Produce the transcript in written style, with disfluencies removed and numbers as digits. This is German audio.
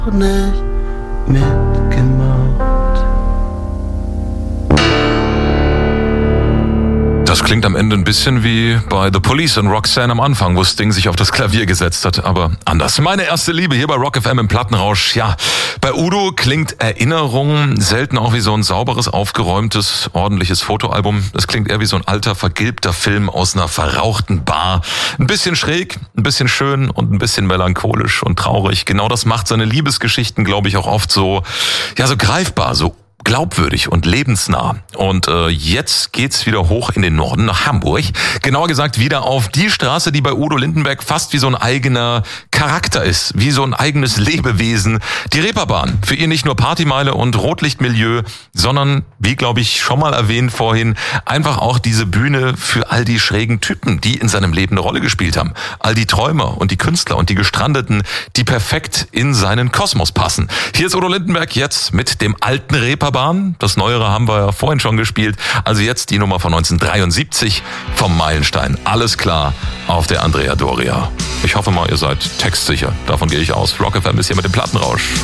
nicht mitgemacht. Das klingt am Ende ein bisschen wie bei The Police und Roxanne am Anfang, wo Sting sich auf das Klavier gesetzt hat, aber anders. Meine erste Liebe hier bei Rock FM im Plattenrausch. Ja, bei Udo klingt Erinnerung selten auch wie so ein sauberes, aufgeräumtes, ordentliches Fotoalbum. Das klingt eher wie so ein alter, vergilbter Film aus einer verrauchten Bar. Ein bisschen schräg, ein bisschen schön und ein bisschen melancholisch und traurig. Genau das macht seine Liebesgeschichten, glaube ich, auch oft so, ja, so greifbar, so glaubwürdig und lebensnah. Und jetzt geht's wieder hoch in den Norden, nach Hamburg. Genauer gesagt wieder auf die Straße, die bei Udo Lindenberg fast wie so ein eigener Charakter ist, wie so ein eigenes Lebewesen. Die Reeperbahn, für ihn nicht nur Partymeile und Rotlichtmilieu, sondern, wie glaube ich schon mal erwähnt vorhin, einfach auch diese Bühne für all die schrägen Typen, die in seinem Leben eine Rolle gespielt haben. All die Träumer und die Künstler und die Gestrandeten, die perfekt in seinen Kosmos passen. Hier ist Udo Lindenberg jetzt mit dem alten Reeperbahn. Das Neuere haben wir ja vorhin schon gespielt. Also jetzt die Nummer von 1973 vom Meilenstein. Alles klar auf der Andrea Doria. Ich hoffe mal, ihr seid textsicher. Davon gehe ich aus. Rock FM ist hier mit dem Plattenrausch.